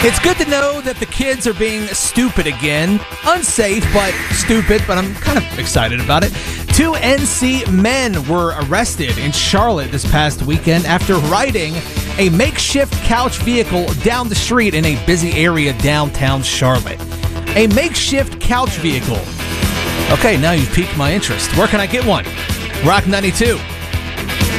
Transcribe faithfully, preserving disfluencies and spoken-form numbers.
It's good to know that the kids are being stupid again. Unsafe, but stupid, but I'm kind of excited about it. Two N C men were arrested in Charlotte this past weekend after riding a makeshift couch vehicle down the street in a busy area downtown Charlotte. A makeshift couch vehicle. Okay, now you've piqued my interest. Where can I get one? Rock ninety-two.